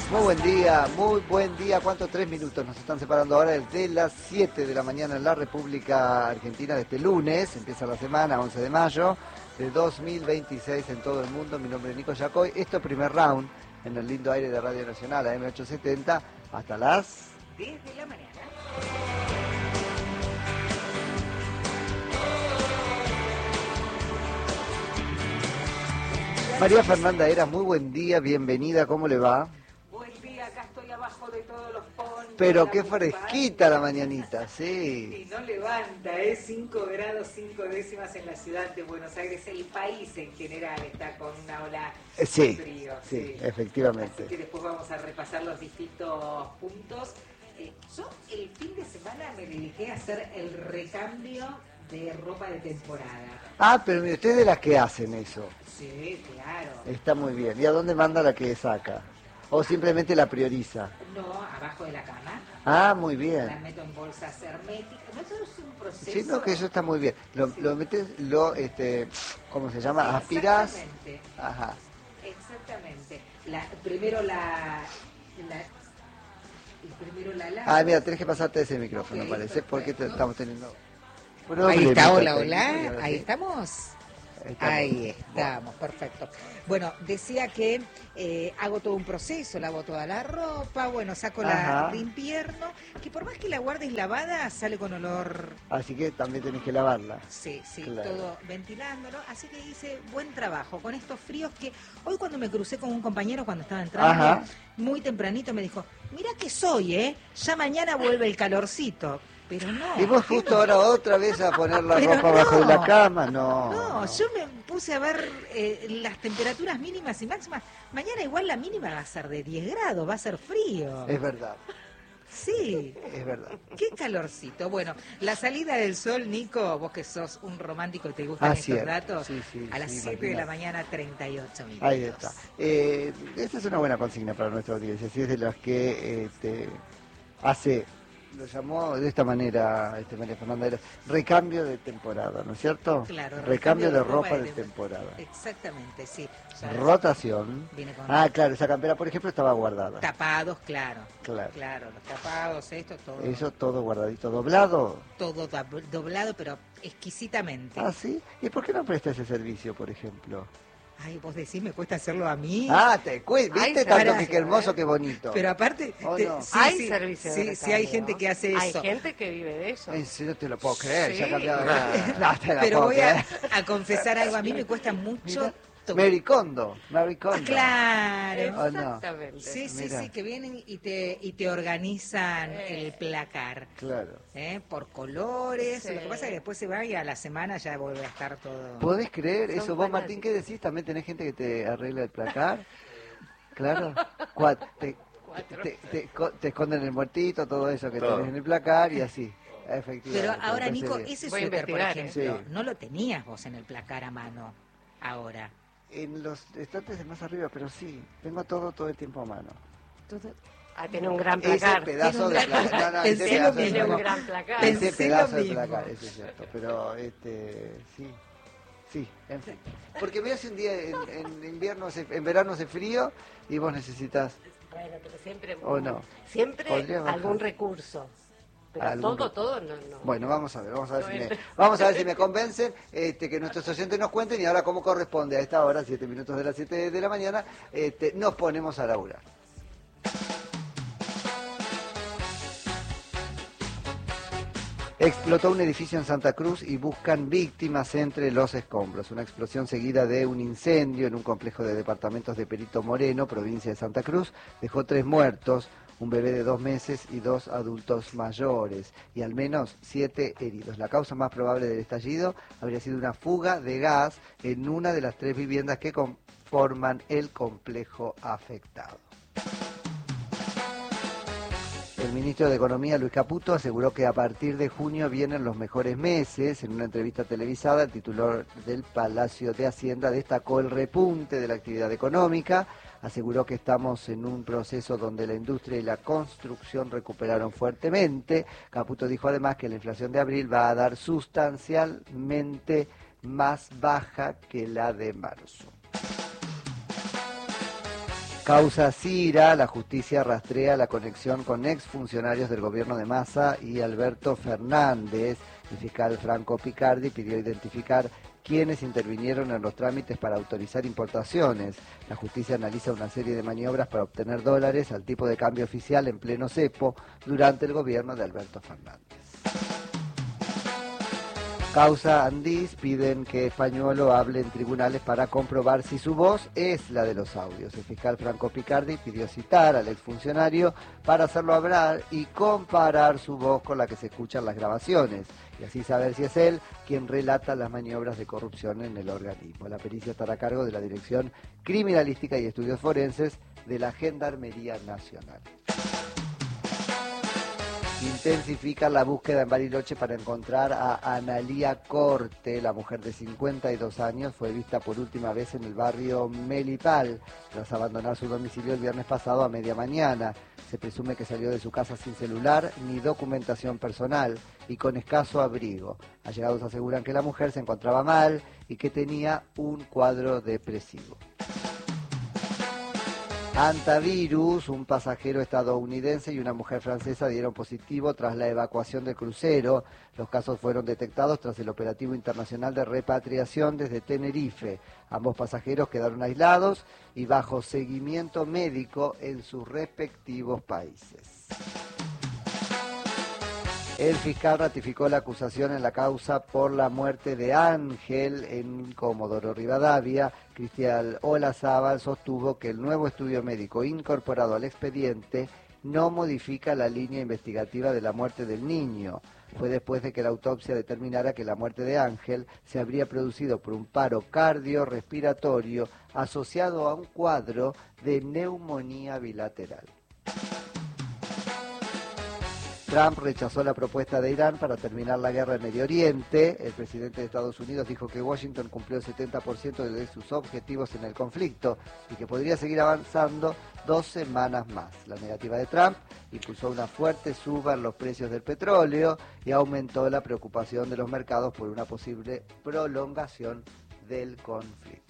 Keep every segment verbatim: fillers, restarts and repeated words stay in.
Muy buen día, muy buen día. ¿Cuántos? Tres minutos nos están separando ahora de las siete de la mañana en la República Argentina de este lunes. Empieza la semana, once de mayo de dos mil veintiséis en todo el mundo. Mi nombre es Nico Yacoy. Esto es Primer Round en el lindo aire de Radio Nacional, A M ochocientos setenta, hasta las diez de la mañana. María Fernanda Eras, muy buen día, bienvenida, ¿cómo le va? Buen día, acá estoy abajo de todos los ponchos. Pero qué fresquita la mañanita, sí. Y no levanta, es cinco grados, cinco décimas en la ciudad de Buenos Aires. El país en general está con una ola Eh, sí, de frío. sí, efectivamente. Así que después vamos a repasar los distintos puntos. Eh, yo el fin de semana me dediqué a hacer el recambio de ropa de temporada. Ah, pero mire, usted es de las que hacen eso. Sí, claro. Está muy bien. ¿Y a dónde manda la que saca? ¿O simplemente la prioriza? No, abajo de la cama. Ah, muy La bien. meto en bolsas herméticas. No, eso es un proceso. Sí, no, que eso está muy bien. Lo, Sí. lo metes, lo, este, ¿cómo se llama? Aspirás. Exactamente. Ajá. Exactamente. La, primero la, la y primero la lavo. Ah, mira, tenés que pasarte ese micrófono, Ok, parece, porque te- perfecto. estamos teniendo... Ahí está, hola, Problemita hola. técnicos, y ahora Ahí sí. estamos. Estamos. Ahí estamos, perfecto. Bueno, decía que eh, hago todo un proceso, lavo toda la ropa, bueno, saco la Ajá. de invierno, que por más que la guardes lavada, sale con olor. Así que también tenés que lavarla. Sí, sí, Claro. todo ventilándolo. Así que hice buen trabajo con estos fríos que hoy cuando me crucé con un compañero cuando estaba entrando, Ajá. muy tempranito me dijo, mirá que soy, ¿eh? Ya mañana vuelve el calorcito. Pero no. ¿Y vos ¿qué justo no? ahora otra vez a poner la Pero ropa bajo de la no. cama? No. No, yo me puse a ver eh, las temperaturas mínimas y máximas. Mañana igual la mínima va a ser de diez grados, va a ser frío. Es verdad, Sí. es verdad. Qué calorcito. Bueno, la salida del sol, Nico, vos que sos un romántico y te gustan Así estos es. datos, Sí, sí, a las sí, siete de la imagínate. mañana, treinta y ocho minutos. Ahí está. Eh, esta es una buena consigna para nuestra audiencia. Si es de las que este, hace, lo llamó de esta manera, este, María Fernanda, era recambio de temporada, ¿no es cierto? Claro, Recambio de ropa de tem- temporada. Exactamente, sí. Ya Rotación. viene con Ah, claro, esa campera, por ejemplo, estaba guardada. tapados, claro. Claro. Claro, los tapados, esto, todo. Eso todo guardadito, doblado. Todo dab- doblado, pero exquisitamente. Ah, ¿sí? ¿Y por qué no presta ese servicio, por ejemplo? Ay, vos decís, me cuesta hacerlo a mí. Ah, te cu- ¿viste Ay, tanto para- que qué hermoso, qué bonito? Pero aparte, ¿O te- no? sí, Hay sí, servicio de sí, sí, hay recambio. gente que hace Hay eso. gente que vive de eso. En serio te lo puedo creer, Sí. ya cambiaba. No, te la Pero puedo voy a, creer. a confesar algo, a mí me cuesta mucho. Mira, to- Mary Kondo, Mary Ah, Kondo. claro. ¿O no? Exactamente. Sí, sí, Mira. sí, que vienen y te, y te organizan Eh. el placar. Claro. ¿eh? Por colores. Sí. Lo que pasa es que después se va y a la semana ya vuelve a estar todo. ¿Podés creer Son eso? ¿Vos, fanáticos. Martín, qué decís? ¿También tenés gente que te arregla el placar? Claro. Cua- te, Cuatro. te, te co- te esconden el muertito, todo eso que Todo. tenés en el placar y así. Pero Efectivamente. ahora, me Nico, parece bien. ese Voy a suéter, por investigar, ¿eh? ejemplo, Sí. no lo tenías vos en el placar a mano ahora. En los estantes de más arriba, pero sí, tengo todo todo el tiempo a mano. Todo- Ah, tiene un gran Ese placar. pedazo de Tiene un placar. No, no, Pensé ese lo pedazo de Tiene mismo. un placar. gran placar. Pensé Ese pedazo lo de mismo. placar, eso es cierto. Pero, este, sí, sí, en fin. Porque me hace un día, en, en invierno, hace- en verano hace frío y vos necesitas Bueno, pero siempre. ¿O no? Siempre Podría bajar. algún recurso. Pero Algún todo, recurso. todo no, no. Bueno, vamos a ver, vamos a ver, No si, me, entra. vamos a ver si me convencen, este, que nuestros oyentes nos cuenten y ahora como corresponde a esta hora, siete minutos de las siete de la mañana, este, nos ponemos a laburar. Explotó un edificio en Santa Cruz y buscan víctimas entre los escombros. Una explosión seguida de un incendio en un complejo de departamentos de Perito Moreno, provincia de Santa Cruz, dejó tres muertos, un bebé de dos meses y dos adultos mayores, y al menos siete heridos. La causa más probable del estallido habría sido una fuga de gas en una de las tres viviendas que conforman el complejo afectado. El ministro de Economía, Luis Caputo, aseguró que a partir de junio vienen los mejores meses. En una entrevista televisada, el titular del Palacio de Hacienda destacó el repunte de la actividad económica. Aseguró que estamos en un proceso donde la industria y la construcción recuperaron fuertemente. Caputo dijo además que la inflación de abril va a dar sustancialmente más baja que la de marzo. Causa Cira, la justicia rastrea la conexión con exfuncionarios del gobierno de Massa y Alberto Fernández. El fiscal Franco Picardi pidió identificar quiénes intervinieron en los trámites para autorizar importaciones. La justicia analiza una serie de maniobras para obtener dólares al tipo de cambio oficial en pleno cepo durante el gobierno de Alberto Fernández. Causa Andís, piden que Pañuelo hable en tribunales para comprobar si su voz es la de los audios. El fiscal Franco Picardi pidió citar al exfuncionario para hacerlo hablar y comparar su voz con la que se escuchan las grabaciones, y así saber si es él quien relata las maniobras de corrupción en el organismo. La pericia estará a cargo de la Dirección Criminalística y Estudios Forenses de la Gendarmería Nacional. Intensifica la búsqueda en Bariloche para encontrar a Analía Corte. La mujer de cincuenta y dos años fue vista por última vez en el barrio Melipal tras abandonar su domicilio el viernes pasado a media mañana. Se presume que salió de su casa sin celular ni documentación personal y con escaso abrigo. Allegados aseguran que la mujer se encontraba mal y que tenía un cuadro depresivo. Antavirus, un pasajero estadounidense y una mujer francesa dieron positivo tras la evacuación del crucero. Los casos fueron detectados tras el operativo internacional de repatriación desde Tenerife. Ambos pasajeros quedaron aislados y bajo seguimiento médico en sus respectivos países. El fiscal ratificó la acusación en la causa por la muerte de Ángel en Comodoro Rivadavia. Cristian Olazábal sostuvo que el nuevo estudio médico incorporado al expediente no modifica la línea investigativa de la muerte del niño. Fue después de que la autopsia determinara que la muerte de Ángel se habría producido por un paro cardiorrespiratorio asociado a un cuadro de neumonía bilateral. Trump rechazó la propuesta de Irán para terminar la guerra en Medio Oriente. El presidente de Estados Unidos dijo que Washington cumplió el setenta por ciento de sus objetivos en el conflicto y que podría seguir avanzando dos semanas más. La negativa de Trump impulsó una fuerte suba en los precios del petróleo y aumentó la preocupación de los mercados por una posible prolongación del conflicto.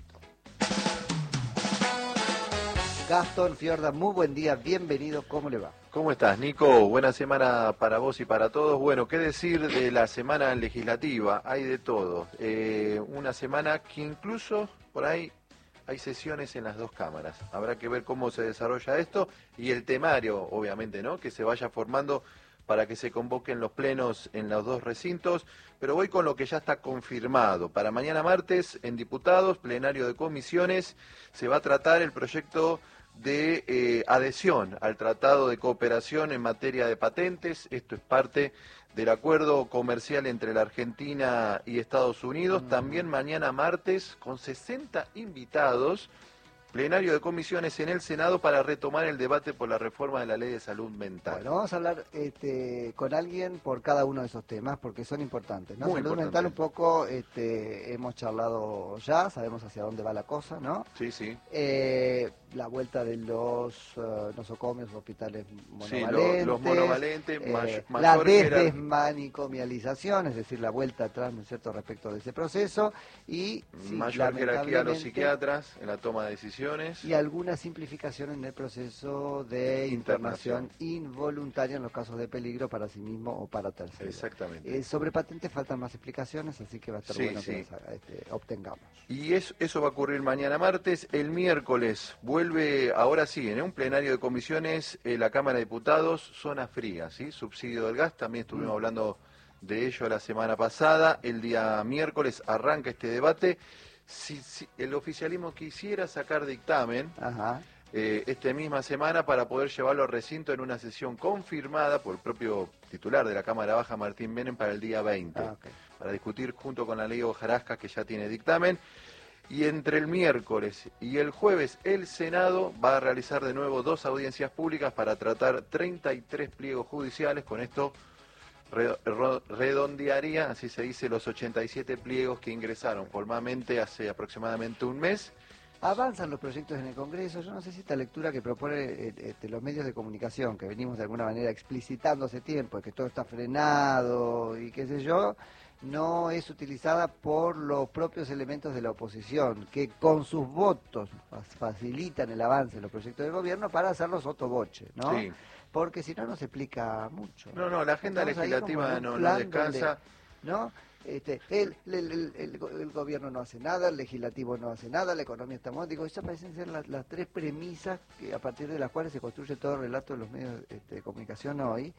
Gastón Fiorda, muy buen día, bienvenido, ¿cómo le va? ¿Cómo estás, Nico? Buena semana para vos y para todos. Bueno, ¿qué decir de la semana legislativa? Hay de todo. Eh, una semana que incluso por ahí hay sesiones en las dos cámaras. Habrá que ver cómo se desarrolla esto y el temario, obviamente, ¿no? Que se vaya formando para que se convoquen los plenos en los dos recintos. Pero voy con lo que ya está confirmado. Para mañana martes, en diputados, plenario de comisiones, se va a tratar el proyecto de eh, adhesión al Tratado de Cooperación en materia de patentes. Esto es parte del acuerdo comercial entre la Argentina y Estados Unidos. Mm. También mañana martes, con sesenta invitados, plenario de comisiones en el Senado para retomar el debate por la reforma de la Ley de Salud Mental. Bueno, vamos a hablar este, con alguien por cada uno de esos temas porque son importantes, ¿no? Muy Salud importante. mental un poco este, hemos charlado ya, sabemos hacia dónde va la cosa, ¿no? Sí, sí. Eh, la vuelta de los uh, nosocomios, hospitales monovalentes. Sí, lo, los monovalentes, eh, may, la mayor jerarquía. desmanicomialización, es decir, la vuelta atrás, ¿no es cierto?, respecto de ese proceso. Y sí, mayor jerarquía a los lamentablemente, psiquiatras en la toma de decisiones. Y alguna simplificación en el proceso de internación, internación involuntaria en los casos de peligro para sí mismo o para terceros. Exactamente. Eh, sobre patentes faltan más explicaciones, así que va a estar sí, bueno sí. que las este, obtengamos. Y eso, eso va a ocurrir mañana martes. El miércoles vuelve, ahora sí, en un plenario de comisiones, eh, la Cámara de Diputados, zona fría, ¿sí? Subsidio del gas, también estuvimos mm. hablando de ello la semana pasada. El día miércoles arranca este debate. Si, si el oficialismo quisiera sacar dictamen Ajá. eh, esta misma semana para poder llevarlo al recinto en una sesión confirmada por el propio titular de la Cámara Baja, Martín Menem, para el día veinte, ah, okay. para discutir junto con la ley Hojarasca, que ya tiene dictamen. Y entre el miércoles y el jueves el Senado va a realizar de nuevo dos audiencias públicas para tratar treinta y tres pliegos judiciales. Con esto redondearía, así se dice, los ochenta y siete pliegos que ingresaron formalmente hace aproximadamente un mes. Avanzan los proyectos en el Congreso. Yo no sé si esta lectura que propone este, los medios de comunicación, que venimos de alguna manera explicitando hace tiempo, que todo está frenado y qué sé yo, no es utilizada por los propios elementos de la oposición, que con sus votos facilitan el avance de los proyectos del gobierno para hacerlos sotoboche, ¿no? Sí. Porque si no, no se explica mucho. No, no, la agenda Estamos ahí legislativa como en un no, no plan descansa. donde, ¿no? Este, el, el, el, el, el gobierno no hace nada, el legislativo no hace nada, la economía está mal. Digo, esas parecen ser las, las tres premisas que, a partir de las cuales se construye todo el relato de los medios este, de comunicación hoy.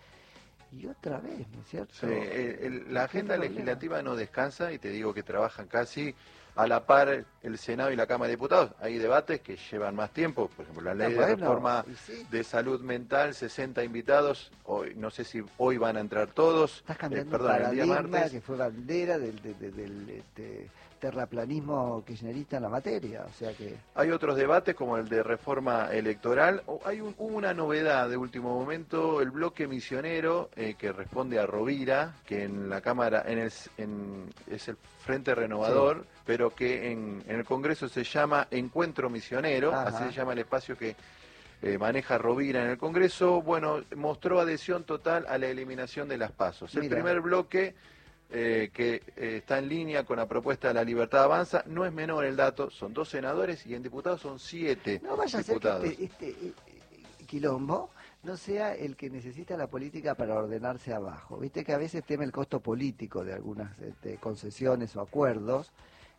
Y otra vez, ¿no es cierto? Sí, el- el- la agenda problema? legislativa no descansa y te digo que trabajan casi a la par el Senado y la Cámara de Diputados. Hay debates que llevan más tiempo, por ejemplo, la ley Ah, de bueno, reforma y sí. de salud mental, sesenta invitados, hoy no sé si hoy van a entrar todos, Estás eh, cambiando perdón, un el día paradigma martes. que fue bandera del, de- de- del este, terraplanismo kirchnerista en la materia, o sea que... Hay otros debates como el de reforma electoral. O hay un- hubo una novedad de último momento, el bloque misionero eh, que responde a Rovira, que en la Cámara en el, en- es el Frente Renovador, pero que en, en el Congreso se llama Encuentro Misionero, Ajá. así se llama el espacio que eh, maneja Rovira en el Congreso. Bueno, mostró adhesión total a la eliminación de las pasos. El Mira. primer bloque eh, que eh, está en línea con la propuesta de La Libertad Avanza. No es menor el dato, son dos senadores y en diputados son siete No vaya a ser que diputados. este, este, eh, eh, quilombo no sea el que necesita la política para ordenarse abajo. Viste que a veces teme el costo político de algunas este, concesiones o acuerdos,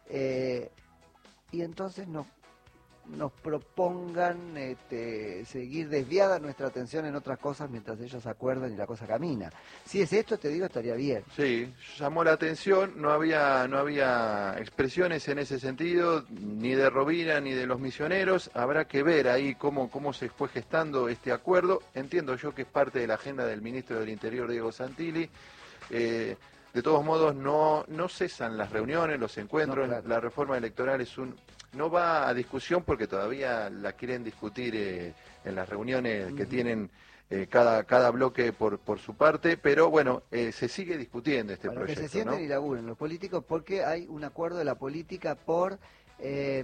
eh, y entonces nos, nos propongan este, seguir desviada nuestra atención en otras cosas mientras ellos acuerdan y la cosa camina. Si es esto, te digo, estaría bien. Sí, llamó la atención, no había, no había expresiones en ese sentido, ni de Rovira ni de los misioneros. Habrá que ver ahí cómo, cómo se fue gestando este acuerdo. Entiendo yo que es parte de la agenda del ministro del Interior, Diego Santilli. Eh, de todos modos, no, no cesan las reuniones, los encuentros. No, claro. La reforma electoral es un no va a discusión porque todavía la quieren discutir eh, en las reuniones que Ujú. tienen eh, cada, cada bloque por, por su parte, pero bueno, eh, se sigue discutiendo este Bueno, proyecto, que se sienten ¿no? y laburen los políticos porque hay un acuerdo de la política por eh,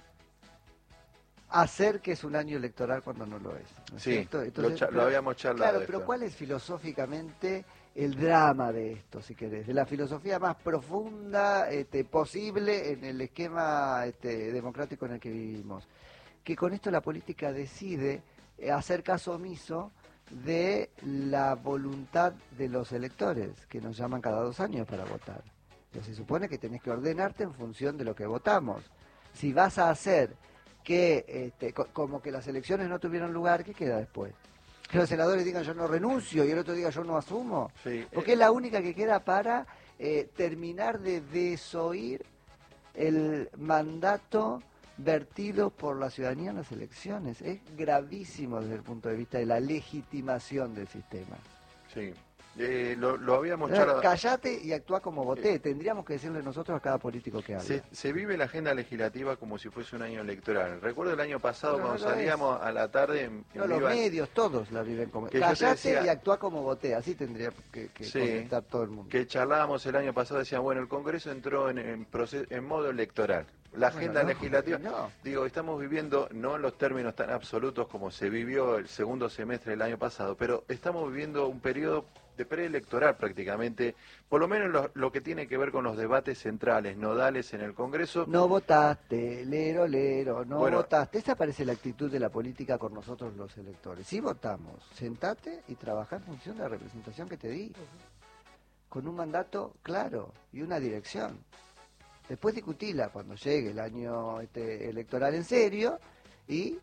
hacer que es un año electoral cuando no lo es. ¿no es Sí, cierto? lo, Entonces, cha- lo pero- habíamos charlado. Claro, pero esto. ¿cuál es filosóficamente el drama de esto, si querés? De la filosofía más profunda este, posible en el esquema este, democrático en el que vivimos. Que con esto la política decide eh, hacer caso omiso de la voluntad de los electores, que nos llaman cada dos años para votar. Entonces se supone que tenés que ordenarte en función de lo que votamos. Si vas a hacer que, este, co- como que las elecciones no tuvieron lugar, ¿qué queda después? Que los senadores digan yo no renuncio y el otro diga yo no asumo. Sí, Porque eh, es la única que queda para eh, terminar de desoír el mandato vertido por la ciudadanía en las elecciones. Es gravísimo desde el punto de vista de la legitimación del sistema. sí. Eh, lo, lo habíamos Entonces, charlado. callate y actúa como voté. Tendríamos que decirle nosotros a cada político que habla. Se, se vive la agenda legislativa como si fuese un año electoral. Recuerdo el año pasado Pero no cuando lo salíamos a la tarde en, en No, los Viva- medios, todos la viven como... Que yo te Callate decía- y actúa como voté. Así tendría que, que Sí, contestar todo el mundo. que charlábamos el año pasado, decían, bueno, el Congreso entró en, en, proces- en modo electoral. La Bueno, agenda no, legislativa, no. digo, estamos viviendo, no en los términos tan absolutos como se vivió el segundo semestre del año pasado, pero estamos viviendo un periodo de preelectoral prácticamente, por lo menos lo, lo que tiene que ver con los debates centrales, nodales en el Congreso. No votaste, lero, lero, no Bueno. votaste. Esa parece la actitud de la política con nosotros los electores. Sí votamos, sentate y trabajá en función de la representación que te di, con un mandato claro y una dirección. Después discutila cuando llegue el año este, electoral en serio y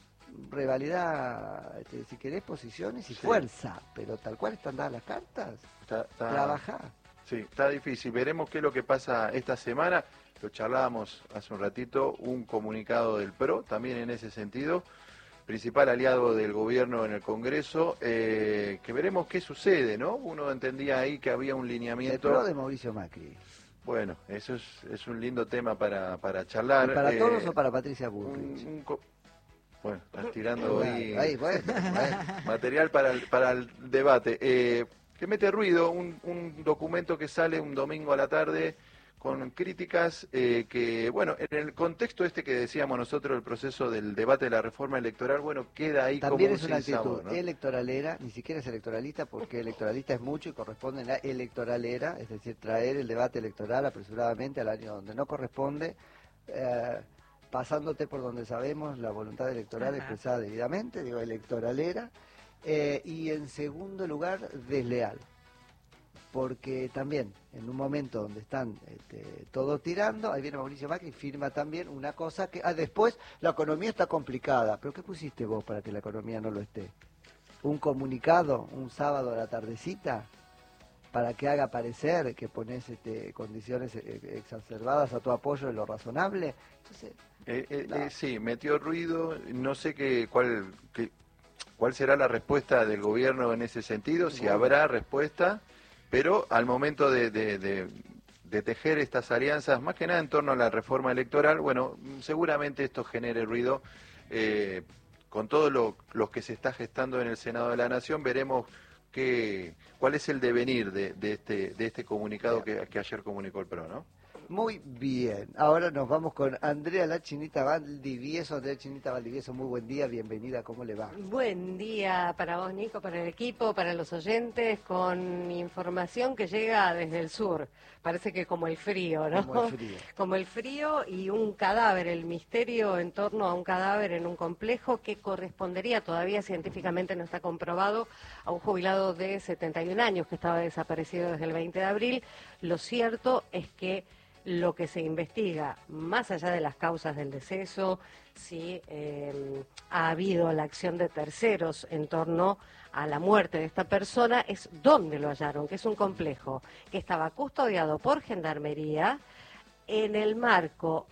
revalida, este, si querés, posiciones y Sí. fuerza. Pero tal cual están dadas las cartas, Está, está- trabajá. Sí, está difícil. Veremos qué es lo que pasa esta semana. Lo charlábamos hace un ratito, un comunicado del P R O, también en ese sentido, principal aliado del gobierno en el Congreso, eh, que veremos qué sucede, ¿no? Uno entendía ahí que había un El lineamiento. pro de Mauricio Macri. Bueno, eso es, es un lindo tema para, para charlar. ¿Y para eh, todos o para Patricia un- Bullrich? un co- Bueno, estás tirando ahí, Ahí, bueno, bueno. material para el, para el debate. Eh, que mete ruido un, un documento que sale un domingo a la tarde con críticas eh, que, bueno, en el contexto este que decíamos nosotros, el proceso del debate de la reforma electoral, bueno, queda ahí También como es un una actitud sinsabor, ¿no? electoralera, ni siquiera es electoralista, porque electoralista es mucho y corresponde a la electoralera, es decir, traer el debate electoral apresuradamente al año donde no corresponde, eh, pasándote por donde sabemos la voluntad electoral Ajá. expresada debidamente, digo, electoralera, eh, y en segundo lugar, desleal. Porque también, en un momento donde están este, todos tirando, ahí viene Mauricio Macri y firma también una cosa que, ah, después, la economía está complicada. ¿Pero qué pusiste vos para que la economía no lo esté? ¿Un comunicado, un sábado a la tardecita, para que haga parecer que pones este, condiciones eh, exacerbadas a tu apoyo de lo razonable? Entonces, Eh, eh, no. eh, sí, metió ruido, no sé qué, cuál, qué, cuál será la respuesta del gobierno en ese sentido, si Bueno. habrá respuesta, pero al momento de, de, de, de tejer estas alianzas, más que nada en torno a la reforma electoral, bueno, seguramente esto genere ruido. Eh, con todo lo, lo que se está gestando en el Senado de la Nación, veremos que, cuál es el devenir de, de, este, de este comunicado que, que ayer comunicó el P R O, ¿no? Muy bien, ahora nos vamos con Andrea La Chinita Valdivieso. Andrea Chinita Valdivieso, muy buen día, bienvenida, ¿cómo le va? Buen día para vos, Nico, para el equipo, para los oyentes, con información que llega desde el sur. Parece que como el frío, ¿no? Como el frío. Como el frío y un cadáver, el misterio en torno a un cadáver en un complejo que correspondería, todavía científicamente no está comprobado, a un jubilado de setenta y un años que estaba desaparecido desde el veinte de abril. Lo cierto es que lo que se investiga, más allá de las causas del deceso, si eh, ha habido la acción de terceros en torno a la muerte de esta persona, es dónde lo hallaron, que es un complejo que estaba custodiado por Gendarmería en el marco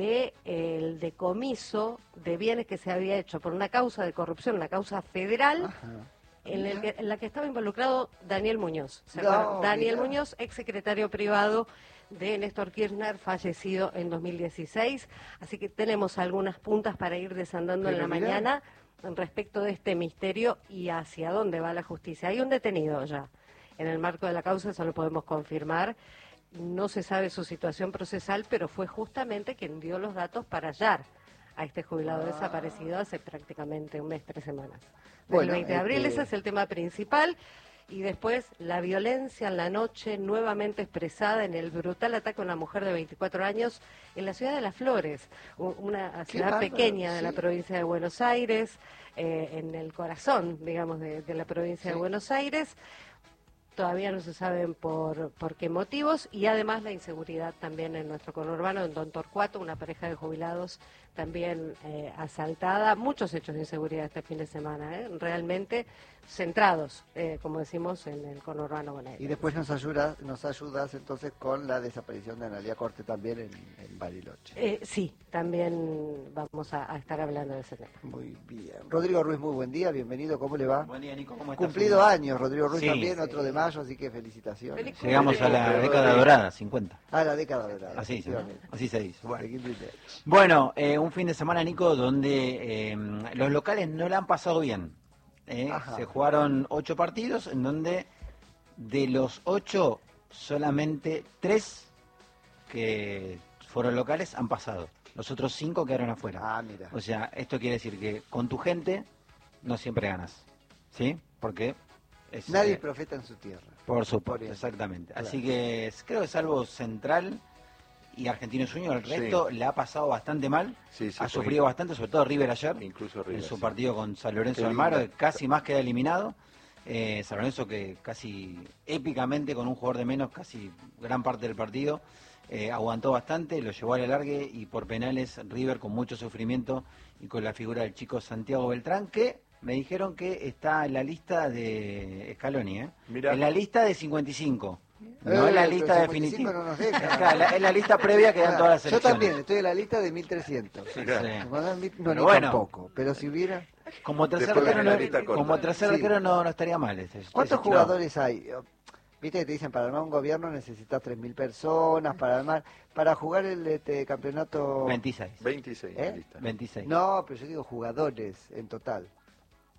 del decomiso de bienes que se había hecho por una causa de corrupción, una causa federal, Ajá. en, el que, en la que estaba involucrado Daniel Muñoz. ¿Se No, acuerdan? Daniel mirá. Muñoz, ex secretario privado de Néstor Kirchner, fallecido en dos mil dieciséis. Así que tenemos algunas puntas para ir desandando Pero en la mirá. mañana respecto de este misterio y hacia dónde va la justicia. Hay un detenido ya en el marco de la causa, eso lo podemos confirmar. No se sabe su situación procesal, pero fue justamente quien dio los datos para hallar a este jubilado Ah. desaparecido hace prácticamente un mes, tres semanas. Bueno, el veinte de abril, este- ese es el tema principal. Y después la violencia en la noche nuevamente expresada en el brutal ataque a una mujer de veinticuatro años en la ciudad de Las Flores, u- una ciudad bárbaro, pequeña de sí. la provincia de Buenos Aires, eh, en el corazón, digamos, de, de la provincia Sí. de Buenos Aires. Todavía no se saben por, por qué motivos, y además la inseguridad también en nuestro conurbano, en Don Torcuato, una pareja de jubilados también eh, asaltada. Muchos hechos de inseguridad este fin de semana, ¿eh? Realmente centrados, eh, como decimos, en el conurbano bonaerense. Y después nos ayudas, nos ayudas entonces con la desaparición de Analía Corte también en, en Bariloche. Eh, sí, también vamos a, a estar hablando de ese tema. Muy bien. Rodrigo Ruiz, muy buen día, bienvenido, ¿cómo le va? Buen día, Nico, ¿cómo estás? Cumplido años, Rodrigo Ruiz Sí. también, otro de mayo, así que felicitaciones. Feliz Llegamos a la Rodrigo. década dorada, cincuenta. Ah, la década dorada. Así se, efectivamente. así se dice. Bueno, Seguí primero. Bueno, eh, un fin de semana, Nico, donde eh, los locales no la han pasado bien. ¿eh? Ajá. Se jugaron ocho partidos, en donde de los ocho, solamente tres que fueron locales han pasado. Los otros cinco quedaron afuera. Ah, mira. O sea, esto quiere decir que con tu gente no siempre ganas. ¿Sí? Porque es, Nadie eh, es profeta en su tierra. Por Por supuesto, eso. exactamente. Claro. Así que es- creo que salvo Central y Argentino Junior, el Sí. resto la ha pasado bastante mal. Sí, sí, ha fue sufrido bastante, sobre todo River ayer, incluso River, en su sí. partido con San Lorenzo Qué de Almagro, linda. que casi más queda eliminado. Eh, San Lorenzo que casi épicamente, con un jugador de menos, casi gran parte del partido, eh, aguantó bastante, lo llevó al alargue y por penales River con mucho sufrimiento y con la figura del chico Santiago Beltrán, que me dijeron que está en la lista de Scaloni, ¿eh? Mirá. En la lista de cincuenta y cinco. No Eh, es la pero lista cincuenta y cinco definitiva. no nos deja. Claro, la- es la lista previa que dan todas las Yo selecciones. también, estoy en la lista de mil trescientos. Mirá. Sí. No, no, ni Pero bueno. tampoco, pero si hubiera... Como tercer Después arquero, viene la no, lista corta. como tercer Sí. arquero no, no estaría mal. Ese, ¿Cuántos ese chico. jugadores hay? Viste que te dicen, para armar un gobierno necesitas tres mil personas, para armar... Para jugar el este, campeonato... veintiséis. veintiséis ¿Eh? en lista. veintiséis. No, pero yo digo jugadores en total.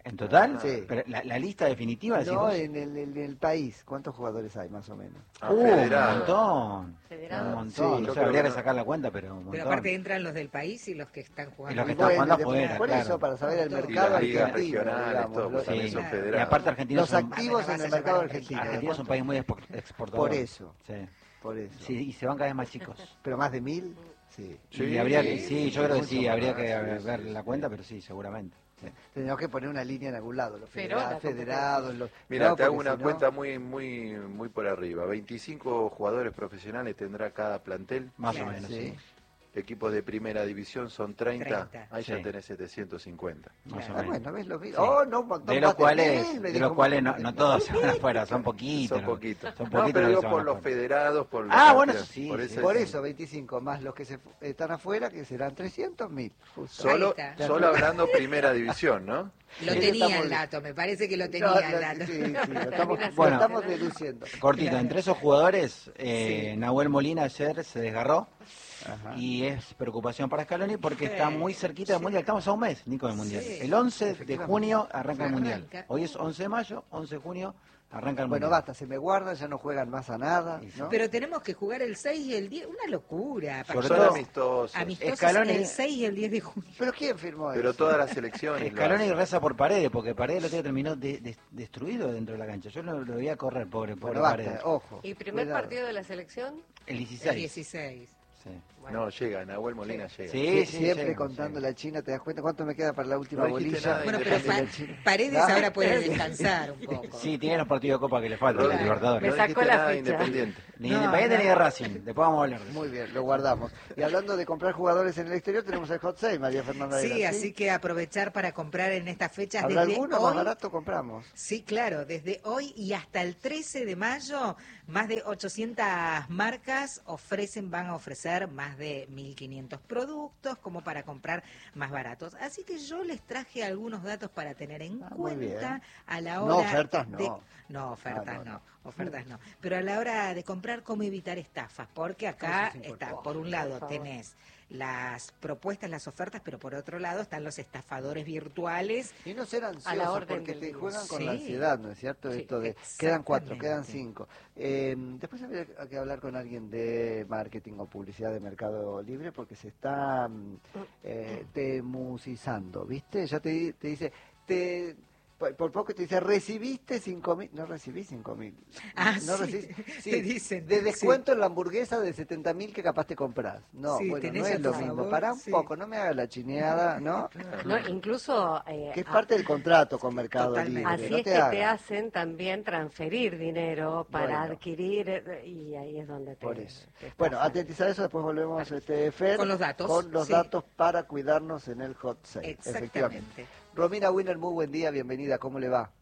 ¿En total? Sí. Pero la, la lista definitiva, decís No, vos. en el, en el país. ¿Cuántos jugadores hay más o menos? Ah, Uh, un federado. montón. Federado. Un montón. Sí, no yo sé, creo habría que que no. sacar la cuenta, pero un Pero montón. aparte entran los del país y los que están jugando. Y los que Y están bueno, jugando después- afuera, por claro. eso, para saber el Y mercado las ligas argentino, regionales, digamos, todo, los- pues también Sí, son y federados. aparte Argentina los son, activos Ah, me en vas el a mercado llamar argentino. Argentina es un país muy expo- exportador. Por eso, Sí. por eso. Sí, y se van cada vez más chicos. Pero más de mil, sí. y Sí, habría que, sí, sí, yo creo que mucho sí, más, habría que sí, ver sí, la sí. cuenta, pero sí, seguramente. Sí. Tenemos que poner una línea en algún lado, los Pero federa- la federados, los... Mira, no, te hago porque una si no- cuenta muy muy muy por arriba. veinticinco jugadores profesionales tendrá cada plantel. Más Claro, o menos, sí. sí. Equipos de primera división son treinta. treinta. Ahí ya Sí. tenés setecientos cincuenta. Más Claro. o Ah, menos. bueno, ves los vi- Sí. Oh, no, un montón De los más cuales, mil, me de dijo los cuales no, más de no mil. todos se van afuera, son poquitos. Son poquitos. Son No, poquitos pero los que digo se por van los afuera. federados, por Ah, la bueno, cantidad. sí, por sí. eso, Por es- eso, veinticinco más los que se fu- están afuera, que serán trescientos mil. Solo, Ahí está. solo hablando primera división, ¿no? Lo Sí, tenía estamos- el dato, me parece que lo tenía No, el no, dato. sí, sí, lo estamos, lo Bueno. estamos deduciendo. Cortito, entre esos jugadores, eh, Sí. Nahuel Molina ayer se desgarró Ajá. y es preocupación para Scaloni porque Sí. está muy cerquita del Sí. Mundial. Estamos a un mes, Nico, del Mundial. Sí. El once de Efectivamente. junio arranca el Mundial. Arranca. Hoy es once de mayo, once de junio arranca el Bueno, Mundial. basta, se me guardan, ya no juegan más a nada, Y sí. ¿no? Pero tenemos que jugar el seis y el diez, una locura. Sobre Son todo- amistosos. Amistosos Scaloni- el seis y el diez de junio. ¿Pero quién firmó Pero eso? todas las selecciones. lo Scaloni hacen. reza por Paredes, porque Paredes lo que terminó de- de- destruido dentro de la cancha. Yo lo, lo voy a correr, pobre, pobre Bueno, basta, Paredes. ojo. ¿Y primer cuidado. partido de la selección? El El dieciséis. dieciséis. Sí. No, llega, Nahuel Molina llega. Sí, Sie- sí, siempre llega, contando sí. la China, ¿te das cuenta cuánto me queda para la última No dijiste bolilla? nada de Bueno, pero Depende Pa- de la China. Paredes ¿No? ahora puede descansar un poco. Sí, tiene los partidos de Copa que le faltan, No, los Claro. Libertadores. Me no sacó dijiste la nada de ficha. Independiente. Ni No, Independiente no. ni de Racing. Después vamos a hablar de eso. Muy bien, lo guardamos. Y hablando de comprar jugadores en el exterior, tenemos el Hot Sale, María Fernanda. Sí, Aguilar, así que aprovechar para comprar en estas fechas. ¿Habrá desde alguno hoy, más barato? Compramos. Sí, claro, desde hoy y hasta el trece de mayo, más de ochocientas marcas ofrecen, van a ofrecer más de mil quinientos productos como para comprar más baratos. Así que yo les traje algunos datos para tener en Ah, muy bien. cuenta a la No, hora ofertas no. de... No, ofertas Ah, no, no, no. ofertas no. Pero a la hora de comprar, cómo evitar estafas, porque acá Eso es está, importante. por un lado Por favor. tenés las propuestas, las ofertas, pero por otro lado están los estafadores virtuales. Y no ser ansiosos, A la orden porque del te día. juegan con Sí. la ansiedad, ¿no es cierto? Sí, Esto de, quedan cuatro, quedan exactamente. cinco. Eh, después habría que hablar con alguien de marketing o publicidad de Mercado Libre, porque se está mm, eh, temusizando, ¿viste? Ya te, di- te dice, te... Por, por poco te dice, recibiste cinco mil, no recibí cinco mil. Ah, no sí, recibí- te dicen, de sí. descuento en la hamburguesa de setenta mil que capaz te compras. No, Sí, bueno, tenés no a es tu lo mismo. favor, Pará un sí. poco, no me hagas la chineada, ¿no? No, incluso... eh, Que es a- parte del contrato con Mercado Totalmente. Libre. Así no es te que hagas. te hacen también transferir dinero para Bueno. adquirir eh, y ahí es donde te... Por eso. te Bueno, estafan. atentizar eso, después volvemos este, Fer, Con los datos, con los sí. datos para cuidarnos en el hot sale. Efectivamente. Exactamente. Romina Winner, muy buen día, bienvenida, ¿cómo le va?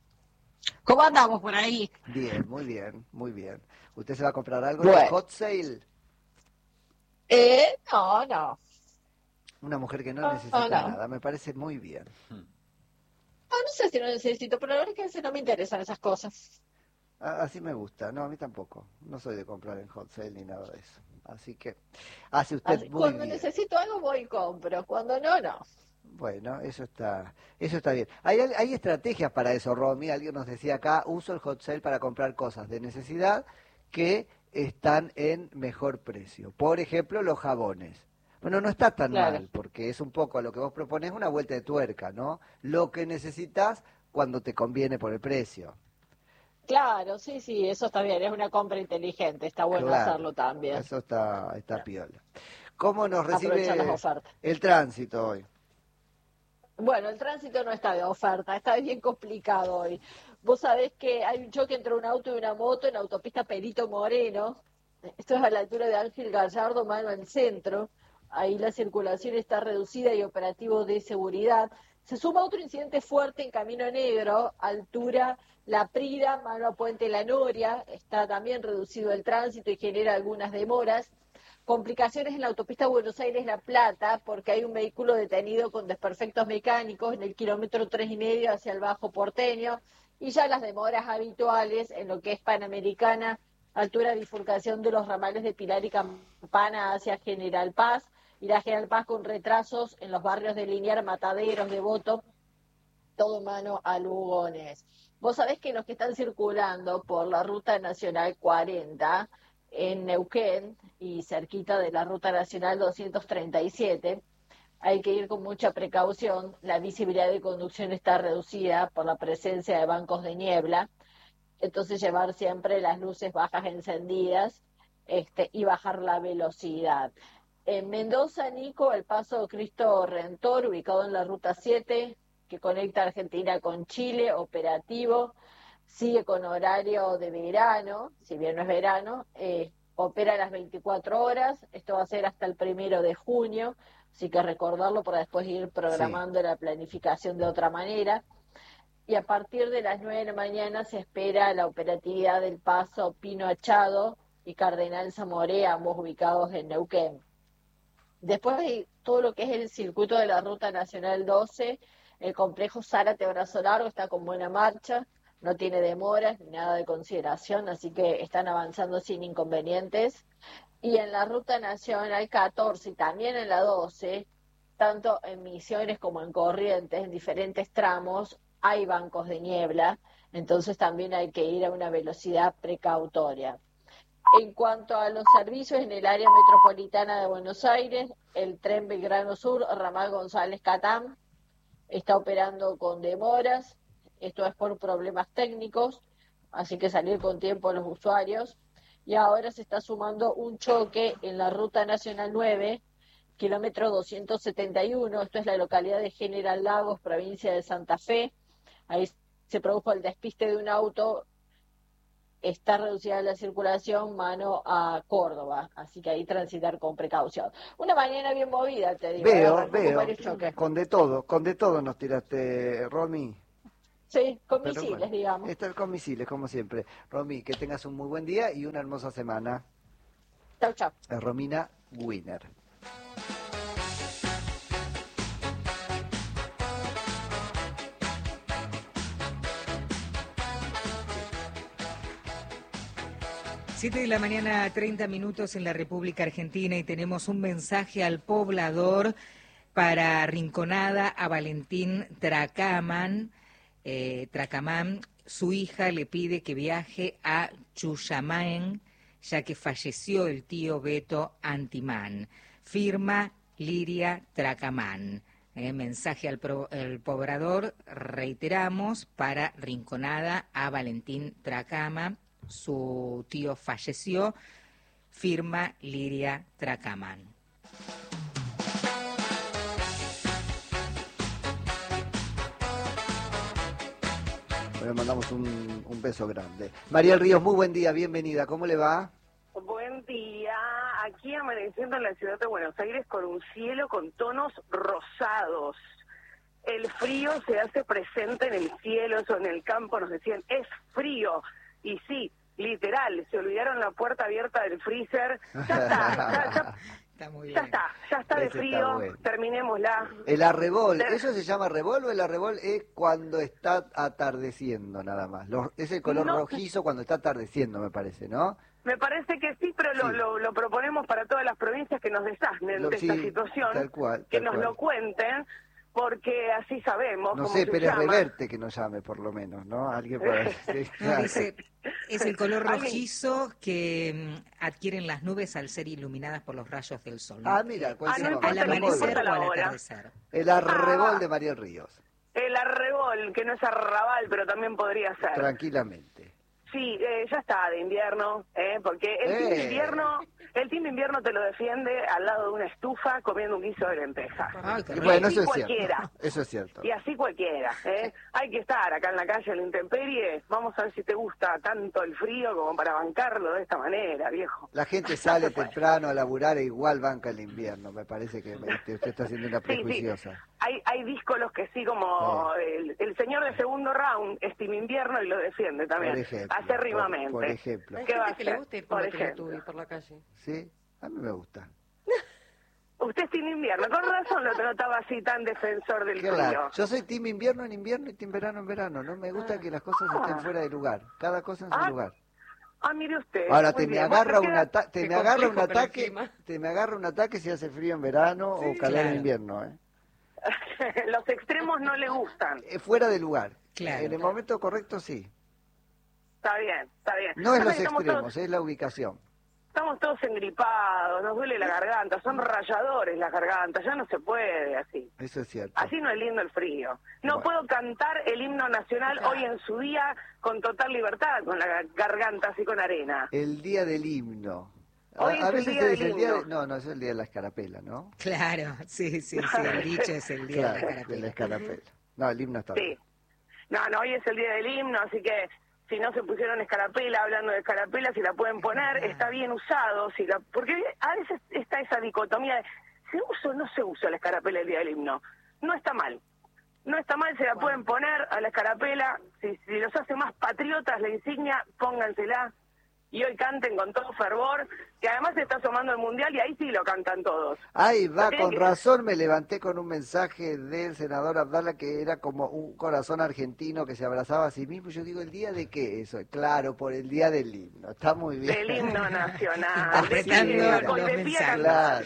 ¿Cómo andamos por ahí? Bien, muy bien, muy bien. ¿Usted se va a comprar algo Bueno. en el hot sale? Eh, no, no. Una mujer que no Ah, necesita ah, no. nada, me parece muy bien. No, no sé si no necesito, pero la verdad es que a veces no me interesan esas cosas. A- Así me gusta, no, a mí tampoco. No soy de comprar en hot sale ni nada de eso. Así que hace usted Así, muy cuando bien. necesito algo voy y compro, cuando no, no. Bueno, eso está, eso está bien. Hay, hay estrategias para eso, Romy. Alguien nos decía acá, uso el hot sale para comprar cosas de necesidad que están en mejor precio. Por ejemplo, los jabones. Bueno, no está tan Claro. mal, porque es un poco a lo que vos propones una vuelta de tuerca, ¿no? Lo que necesitas cuando te conviene por el precio. Claro, sí, sí, eso está bien, es una compra inteligente, está bueno Claro, hacerlo también. Eso está, está piola. ¿Cómo nos recibe Aprovechar las ofertas. el tránsito hoy? Bueno, el tránsito no está de oferta, está bien complicado hoy. Vos sabés que hay un choque entre un auto y una moto en la autopista Perito Moreno. Esto es a la altura de Ángel Gallardo, mano al centro. Ahí la circulación está reducida y operativo de seguridad. Se suma otro incidente fuerte en Camino Negro, altura La Prida, mano a Puente La Noria. Está también reducido el tránsito y genera algunas demoras. Complicaciones en la autopista Buenos Aires-La Plata, porque hay un vehículo detenido con desperfectos mecánicos en el kilómetro tres y medio hacia el Bajo Porteño, y ya las demoras habituales en lo que es Panamericana, altura de bifurcación de los ramales de Pilar y Campana hacia General Paz, y la General Paz con retrasos en los barrios de Liniar, Mataderos, Devoto todo mano a Lugones. Vos sabés que los que están circulando por la Ruta Nacional cuarenta en Neuquén y cerquita de la Ruta Nacional doscientos treinta y siete, hay que ir con mucha precaución. La visibilidad de conducción está reducida por la presencia de bancos de niebla, entonces llevar siempre las luces bajas encendidas este, y bajar la velocidad. En Mendoza, Nico, el paso Cristo Redentor, ubicado en la Ruta siete, que conecta Argentina con Chile, operativo, sigue con horario de verano, si bien no es verano, eh, opera a las veinticuatro horas, esto va a ser hasta el primero de junio, así que recordarlo para después ir programando sí. la planificación de otra manera. Y a partir de las nueve de la mañana se espera la operatividad del paso Pino Achado y Cardenal Zamoré, ambos ubicados en Neuquén. Después hay todo lo que es el circuito de la Ruta Nacional doce, el complejo Zárate Brazo Largo está con buena marcha, no tiene demoras ni nada de consideración, así que están avanzando sin inconvenientes. Y en la Ruta Nacional catorce y también en la doce, tanto en Misiones como en Corrientes, en diferentes tramos, hay bancos de niebla, entonces también hay que ir a una velocidad precautoria. En cuanto a los servicios en el área metropolitana de Buenos Aires, el tren Belgrano Sur, ramal González Catán, está operando con demoras, esto es por problemas técnicos, así que salir con tiempo los usuarios. Y ahora se está sumando un choque en la Ruta Nacional nueve, kilómetro doscientos setenta y uno, esto es la localidad de General Lagos, provincia de Santa Fe. Ahí se produjo el despiste de un auto, está reducida la circulación mano a Córdoba, así que ahí transitar con precaución. Una mañana bien movida, te digo. Veo, veo, con de todo, con de todo nos tiraste, Romy. Sí, con Pero misiles, bueno, digamos. Está con misiles, como siempre. Romy, que tengas un muy buen día y una hermosa semana. Chau, chau. Es Romina Winner. Siete de la mañana, treinta minutos en la República Argentina y tenemos un mensaje al poblador para Rinconada a Valentín Tracamán. Eh, Tracamán, su hija le pide que viaje a Chuyamaen, ya que falleció el tío Beto Antimán. Firma Liria Tracamán. Eh, mensaje al, pro, al poblador, reiteramos, para Rinconada a Valentín Tracamán. Su tío falleció, firma Liria Tracamán. Le mandamos un, un beso grande. Mariel Ríos, muy buen día, bienvenida, ¿cómo le va? Buen día, aquí amaneciendo en la ciudad de Buenos Aires con un cielo con tonos rosados. El frío se hace presente en el cielo, eso en el campo nos decían, es frío. Y sí, literal, se olvidaron la puerta abierta del freezer. Ya está, ya, ya, está muy bien. ya está, ya está de Ese frío, está bueno. Terminémosla. El arrebol, De- ¿eso se llama arrebol o el arrebol es cuando está atardeciendo nada más? Lo- es el color No. rojizo cuando está atardeciendo, me parece, ¿no? Me parece que sí, pero lo, Sí. lo, lo proponemos para todas las provincias que nos desasnen Lo- de sí, esta situación, tal cual, que tal nos cual. lo cuenten, porque así sabemos No cómo sé, se pero es llama. reverte que nos llame por lo menos, ¿no? Alguien puede decir. No, dice, es el color Alguien- rojizo que mm, adquieren las nubes al ser iluminadas por los rayos del sol. ¿no? Ah, mira, Eh, cualquier Ah, no momento. al importa, no amanecer importa o la al hora. atardecer. El arrebol Ah. de Mariel Ríos, El arrebol, que no es arrabal, pero también podría ser. tranquilamente. Sí, eh, ya está de invierno, ¿eh? Porque el team Eh. invierno, el team invierno te lo defiende al lado de una estufa comiendo un guiso de lentejas. Ay, qué Y rico. bueno, así eso es cualquiera. cierto. Eso es cierto. Y así cualquiera, ¿eh? Hay que estar acá en la calle, en la intemperie. Vamos a ver si te gusta tanto el frío como para bancarlo de esta manera, viejo. La gente sale temprano a laburar e igual banca el invierno. Me parece que este, usted está haciendo una Sí, sí. prejuiciosa. Hay, hay díscolos que sí, como el, el señor de segundo round, es team invierno y lo defiende también, Por ejemplo. acérrimamente. Por, por ejemplo. Hay ¿Qué va a gente que le hacer? gusta ir Por por la ejemplo. Teletubby por la calle. ¿Sí? A mí me gusta. Usted es team invierno, con razón lo notaba así tan defensor del Claro. frío. Yo soy team invierno en invierno y team verano en verano. No me gusta Ah. que las cosas estén fuera de lugar. Cada cosa en su Ah, lugar. Ah, mire usted. Ahora muy te me bien. agarra Bueno, un queda- ata- te Qué me agarra un complejo con el ataque, clima. te me agarra un ataque si hace frío en verano o calor claro. en invierno, ¿eh? Los extremos no le gustan. Eh, fuera de lugar. Claro, En el claro. momento correcto, sí. Está bien, está bien. No es Pasa los que estamos extremos, todos- es la ubicación. Estamos todos engripados, nos duele la garganta, son rayadores las gargantas, ya no se puede así. Eso es cierto. Así no es lindo el frío. No Bueno. puedo cantar el himno nacional Claro. hoy en su día con total libertad, con la gar- garganta así con arena. El día del himno. A, Hoy es a el veces día se del dice el día de... himno. No, no, es el día de la escarapela, ¿no? Claro, sí, sí, sí, el dicho es el día Claro, de la de la carapela. escarapela. No, el himno está Sí. bien. No, no, hoy es el día del himno, así que si no se pusieron escarapela, hablando de escarapela, si la pueden poner, está bien usado, si la, porque a veces está esa dicotomía de ¿se usa o no se usa la escarapela el día del himno? No está mal. No está mal, se la pueden poner a la escarapela, si, si los hace más patriotas la insignia, póngansela y hoy canten con todo fervor, que además se está asomando el mundial y ahí sí lo cantan todos. Ahí va, Lo tienen con que- razón me levanté con un mensaje del senador Abdala que era como un corazón argentino que se abrazaba a sí mismo. Yo digo, ¿el día de qué eso? Claro, por el día del himno. Está muy bien. Del himno nacional. Interpretando De pie, los con- de pie mensajes. cantando. Claro.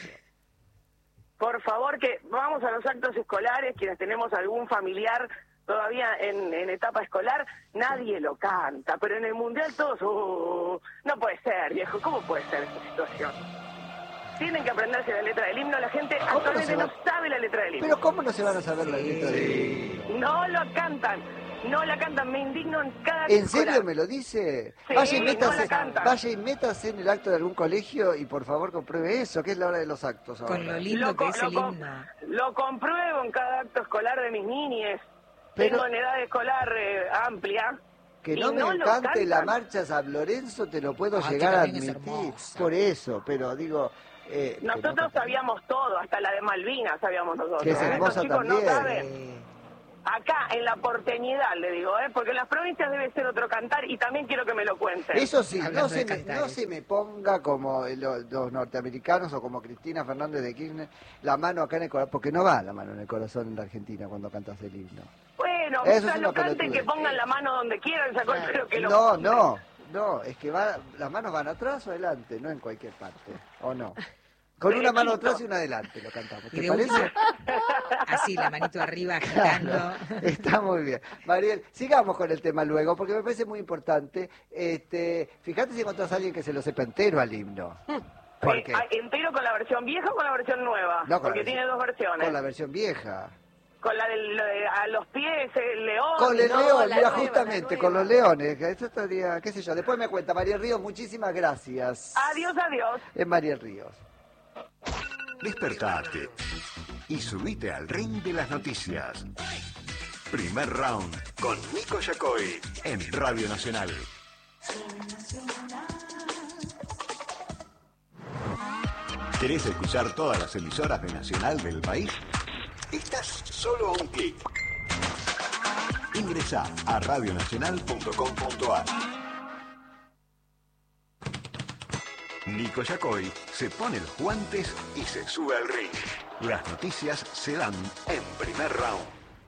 Por favor, que vamos a los actos escolares, quienes tenemos algún familiar todavía en, en etapa escolar, nadie lo canta, pero en el mundial todos, uh, no puede ser, viejo, ¿cómo puede ser esta situación? Tienen que aprenderse la letra del himno, la gente ¿Cómo no actualmente se va- no sabe la letra del himno. Pero ¿cómo no se van a saber la letra del himno? No lo cantan, no la cantan, me indigno en cada acto ¿En serio escolar. me lo dice? Sí, vaya, y no métase, la cantan. vaya y métase en el acto de algún colegio y por favor compruebe eso, que es la hora de los actos ahora. Con lo lindo Lo, que co- es lo el co- himno. lo compruebo en cada acto escolar de mis niñes. Pero- Tengo en edad escolar eh, amplia. Que y no me no lo encante la cantan. marcha San Lorenzo, te lo puedo Ay, que llegar a también es admitir. hermosa. Por eso, pero digo... eh, que no Nosotros cantan. sabíamos todo, hasta la de Malvinas sabíamos nosotros. Que es Estos hermosa chicos no también. saben. Eh, Acá, en la porteñidad, le digo, ¿eh? Porque en las provincias debe ser otro cantar y también quiero que me lo cuenten. Eso sí, Hablando no de se, me, cantares. no se me ponga como los, los norteamericanos o como Cristina Fernández de Kirchner, la mano acá en el corazón, porque no va la mano en el corazón en la Argentina cuando cantas el himno. Bueno, Eso es quizás una lo canten, pelotudez. que pongan la mano donde quieran, sacó el pelo que lo No, pongan. no, no, es que va, las manos van atrás o adelante, no en cualquier parte, ¿o no? Con una mano Derechito. atrás y una adelante lo cantamos, y ¿te de parece? última, así, la manito arriba agitando. Claro, está muy bien. Mariel, sigamos con el tema luego, porque me parece muy importante. Este, fíjate si encontrás a alguien que se lo sepa entero al himno. ¿Por Eh, qué? ah, ¿Entero con la versión vieja o con la versión nueva? No, con la Porque versión- tiene dos versiones. Con la versión vieja. Con la del de- a los pies, el león. Con el no, león, la mira, nueva, justamente, la con nueva. los leones. que Eso estaría, qué sé yo. Después me cuenta, Mariel Ríos, muchísimas gracias. Adiós, adiós. Es Mariel Ríos. Despertate y subite al ring de las noticias. Primer round con Nico Yacoy en Radio Nacional. ¿Querés escuchar todas las emisoras de Nacional del país? Estás solo a un clic. Ingresá a radionacional punto com punto ar. Nico Yacoy se pone los guantes y se sube al ring. Las noticias se dan en primer round.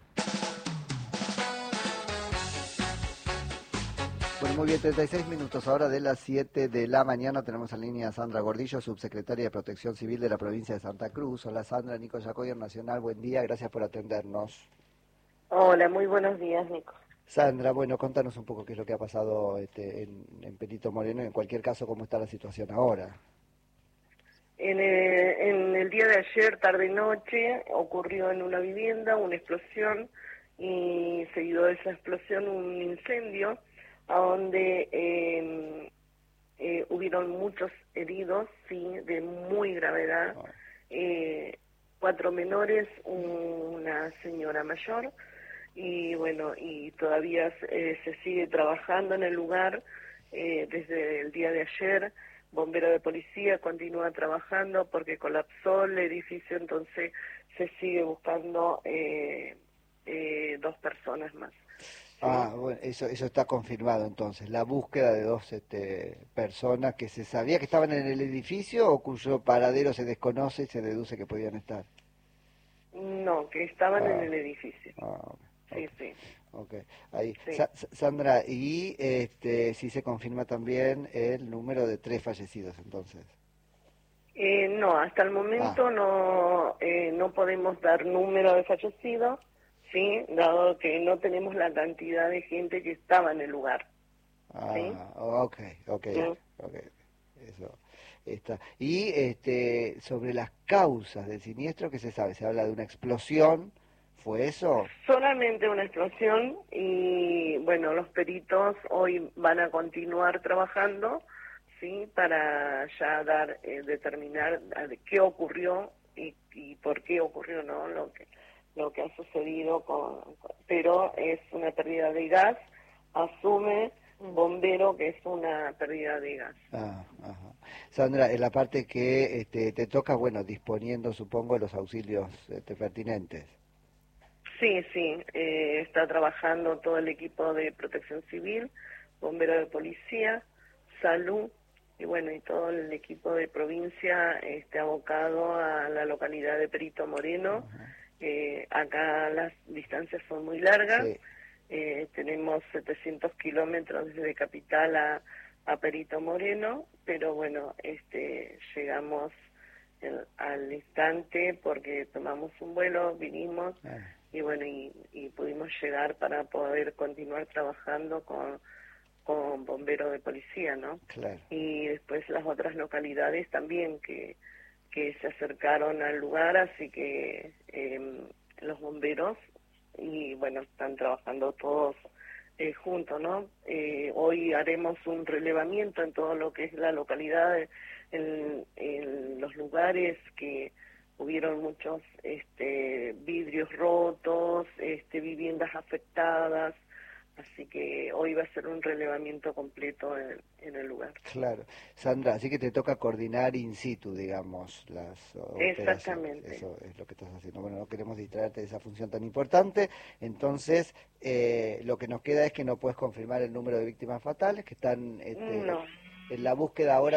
Bueno, muy bien, treinta y seis minutos ahora de las siete de la mañana. Tenemos en línea a Sandra Gordillo, subsecretaria de Protección Civil de la provincia de Santa Cruz. Hola Sandra, Nico Yacoy en Nacional, buen día, gracias por atendernos. Hola, muy buenos días, Nico. Sandra, bueno, contanos un poco qué es lo que ha pasado este, en, en Perito Moreno y en cualquier caso cómo está la situación ahora. En el, en el día de ayer, tarde-noche, ocurrió en una vivienda una explosión y seguido de esa explosión un incendio a donde eh, eh, hubieron muchos heridos, sí, de muy gravedad, eh, cuatro menores, una señora mayor, y bueno, y todavía eh, se sigue trabajando en el lugar eh, desde el día de ayer. Bombero de policía continúa trabajando porque colapsó el edificio, entonces se sigue buscando eh, eh, dos personas más. Ah, bueno, eso, eso está confirmado entonces, la búsqueda de dos este, personas que se sabía que estaban en el edificio o cuyo paradero se desconoce y se deduce que podían estar. No, que estaban Ah. en el edificio. Ah, ok. Sí, sí. Ok, ahí. Sí. Sa- Sa- Sandra, y este, sí se confirma también el número de tres fallecidos entonces. Eh, no, hasta el momento Ah. no eh, no podemos dar número de fallecidos, sí, dado que no tenemos la cantidad de gente que estaba en el lugar. Ah, ¿Sí? ok, ok, Sí. ok, eso está. Y este, sobre las causas del siniestro, ¿qué se sabe? Se habla de una explosión, ¿fue eso? Solamente una explosión y bueno, los peritos hoy van a continuar trabajando, sí, para ya dar, eh, determinar eh, qué ocurrió y, y por qué ocurrió, ¿no? Lo que lo que ha sucedido con, con- pero es una pérdida de gas, asume bombero que es una pérdida de gas. Ah, ajá. Sandra, en la parte que este, te toca, bueno, disponiendo, supongo, de los auxilios este, pertinentes. Sí, sí, eh, está trabajando todo el equipo de protección civil, bombero de policía, salud y bueno, y todo el equipo de provincia este, abocado a la localidad de Perito Moreno. Eh, acá las distancias son muy largas, Sí. eh, tenemos setecientos kilómetros desde Capital a, a Perito Moreno, pero bueno, este, llegamos el- al instante porque tomamos un vuelo, vinimos Ah, y bueno, y, y pudimos llegar para poder continuar trabajando con, con bomberos de policía, ¿no? claro. Y después las otras localidades también que, que se acercaron al lugar, así que eh, los bomberos, y bueno, están trabajando todos eh, juntos, ¿no? Eh, hoy haremos un relevamiento en todo lo que es la localidad, en, en los lugares que hubieron muchos este, vidrios rotos, este, viviendas afectadas, así que hoy va a ser un relevamiento completo en, en el lugar. Claro. Sandra, así que te toca coordinar in situ, digamos, las operaciones. Exactamente. Eso es lo que estás haciendo. Bueno, no queremos distraerte de esa función tan importante. Entonces, eh, lo que nos queda es que no puedes confirmar el número de víctimas fatales que están este, No. en la búsqueda ahora.